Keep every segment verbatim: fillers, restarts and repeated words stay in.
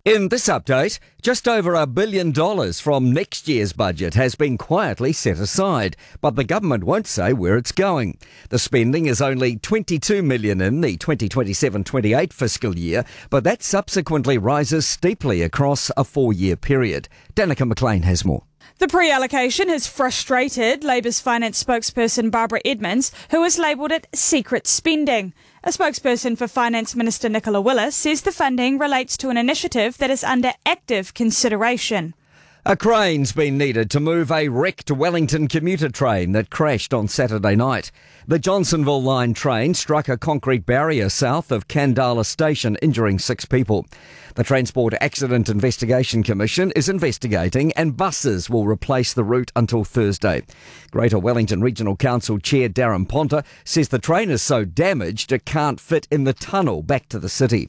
In this update, just over a billion dollars from next year's budget has been quietly set aside, but the government won't say where it's going. The spending is only twenty-two million dollars in the twenty twenty-seven twenty-eight fiscal year, but that subsequently rises steeply across a four-year period. Danica McLean has more. The pre-allocation has frustrated Labour's finance spokesperson Barbara Edmonds, who has labelled it secret spending. A spokesperson for Finance Minister Nicola Willis says the funding relates to an initiative that is under active consideration. A crane's been needed to move a wrecked Wellington commuter train that crashed on Saturday night. The Johnsonville Line train struck a concrete barrier south of Kandala Station, injuring six people. The Transport Accident Investigation Commission is investigating, and buses will replace the route until Thursday. Greater Wellington Regional Council Chair Darren Ponta says the train is so damaged it can't fit in the tunnel back to the city.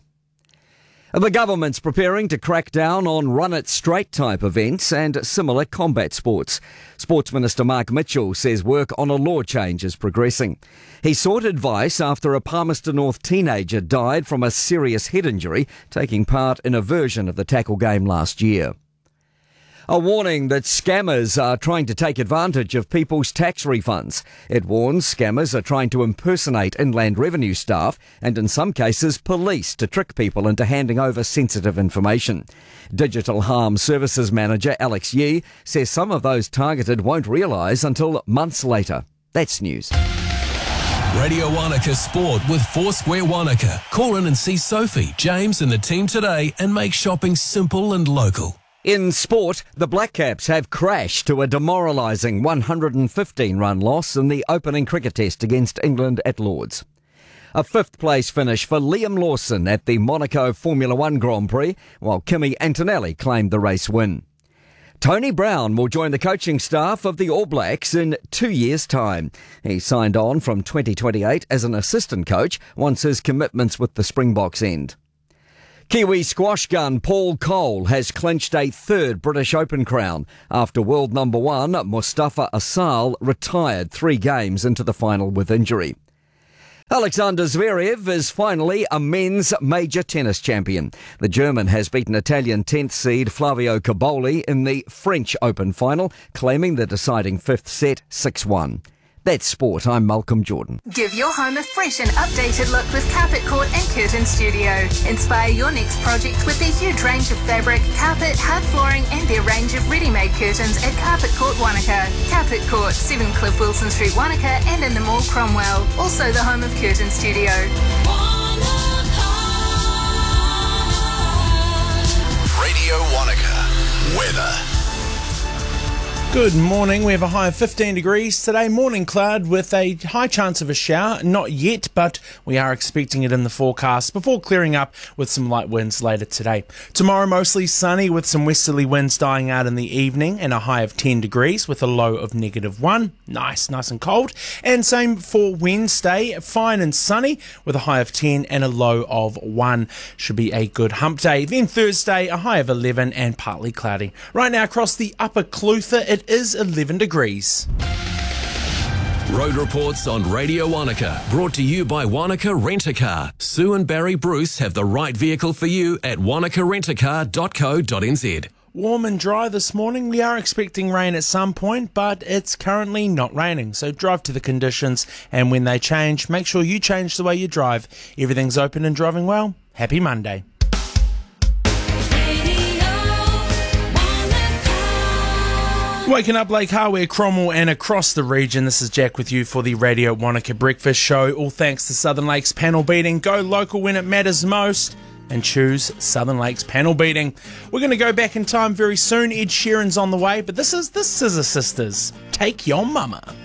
The government's preparing to crack down on run-it-straight type events and similar combat sports. Sports Minister Mark Mitchell says work on a law change is progressing. He sought advice after a Palmerston North teenager died from a serious head injury taking part in a version of the tackle game last year. A warning that scammers are trying to take advantage of people's tax refunds. It warns scammers are trying to impersonate Inland Revenue staff and in some cases police to trick people into handing over sensitive information. Digital Harm Services Manager Alex Yee says some of those targeted won't realise until months later. That's news. Radio Wanaka Sport with Foursquare Wanaka. Call in and see Sophie, James and the team today and make shopping simple and local. In sport, the Black Caps have crashed to a demoralising one hundred fifteen run loss in the opening cricket test against England at Lords. A fifth place finish for Liam Lawson at the Monaco Formula One Grand Prix, while Kimi Antonelli claimed the race win. Tony Brown will join the coaching staff of the All Blacks in two years' time. He signed on from twenty twenty-eight as an assistant coach once his commitments with the Springboks end. Kiwi squash gun Paul Cole has clinched a third British Open crown after world number one Mustafa Asal retired three games into the final with injury. Alexander Zverev is finally a men's major tennis champion. The German has beaten Italian tenth seed Flavio Cobolli in the French Open final, claiming the deciding fifth set six one. That's sport. I'm Malcolm Jordan. Give your home a fresh and updated look with Carpet Court and Curtain Studio. Inspire your next project with their huge range of fabric, carpet, hard flooring and their range of ready-made curtains at Carpet Court Wanaka. Carpet Court, seven Cliff Wilson Street, Wanaka and in the Mall Cromwell. Also the home of Curtain Studio. Radio Wanaka. Weather. Good morning. We have a high of fifteen degrees today. Morning cloud with a high chance of a shower. Not yet, but we are expecting it in the forecast before clearing up with some light winds later today. Tomorrow mostly sunny with some westerly winds dying out in the evening and a high of ten degrees with a low of negative one. Nice, nice and cold. And same for Wednesday. Fine and sunny with a high of ten and a low of one. Should be a good hump day. Then Thursday, a high of eleven and partly cloudy. Right now across the upper Clutha, it is eleven degrees. Road reports on Radio Wanaka, brought to you by Wanaka Rent-A-Car. Sue and Barry Bruce have the right vehicle for you at wanaka rent a car dot co dot n z. Warm and dry this morning. We are expecting rain at some point, but it's currently not raining. So drive to the conditions, and when they change, make sure you change the way you drive. Everything's open and driving well. Happy Monday. Waking up Lake Hardware, Cromwell and across the region, this is Jack with you for the Radio Wanaka Breakfast Show. All thanks to Southern Lakes Panel Beating. Go local when it matters most and choose Southern Lakes Panel Beating. We're going to go back in time very soon. Ed Sheeran's on the way, but this is the Scissor Sisters. Take Your Mama.